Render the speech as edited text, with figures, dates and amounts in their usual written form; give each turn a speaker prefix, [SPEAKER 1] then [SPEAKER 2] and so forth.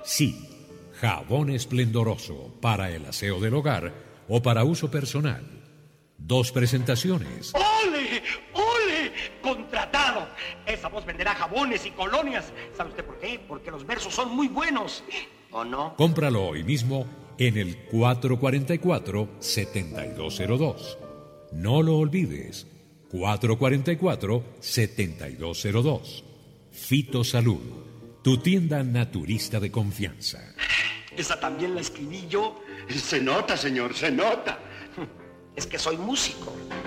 [SPEAKER 1] Sí, jabón esplendoroso para el aseo del hogar o para uso personal. 2 presentaciones.
[SPEAKER 2] ¡Ole! ¡Ole! ¡Contratado! Esa voz venderá jabones y colonias. ¿Sabe usted por qué? Porque los versos son muy buenos. ¿O no?
[SPEAKER 1] Cómpralo hoy mismo en el 444-7202. No lo olvides. 444-7202. Fitosalud, tu tienda naturista de confianza.
[SPEAKER 2] Esa también la escribí yo.
[SPEAKER 3] Se nota, señor, se nota.
[SPEAKER 2] Es que soy músico.